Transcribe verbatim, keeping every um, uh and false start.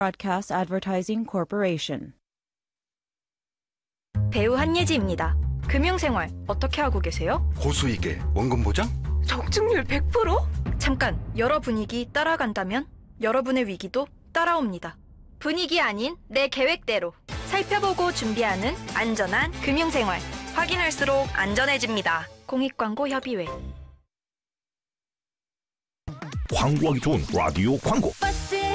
Broadcast Advertising Corporation. 배우 한예지입니다. 금융생활 어떻게 하고 계세요? 고수익에 원금 보장? 적중률 백 퍼센트? 잠깐, 여러 분위기 따라간다면 여러분의 위기도 따라옵니다. 분위기 아닌 내 계획대로 살펴보고 준비하는 안전한 금융생활. 확인할수록 안전해집니다. 공익광고협의회. 광고하기 좋은 라디오 광고. 버스